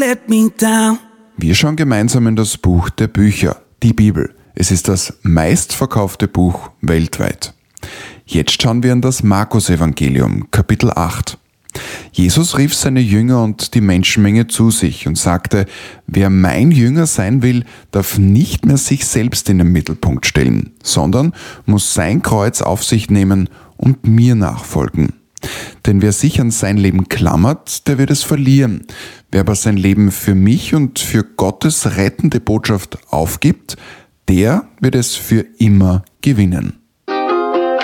let me down. Wir schauen gemeinsam in das Buch der Bücher, die Bibel. Es ist das meistverkaufte Buch weltweit. Jetzt schauen wir in das Markus-Evangelium, Kapitel 8. Jesus rief seine Jünger und die Menschenmenge zu sich und sagte, wer mein Jünger sein will, darf nicht mehr sich selbst in den Mittelpunkt stellen, sondern muss sein Kreuz auf sich nehmen und mir nachfolgen. Denn wer sich an sein Leben klammert, der wird es verlieren. Wer aber sein Leben für mich und für Gottes rettende Botschaft aufgibt, der wird es für immer gewinnen.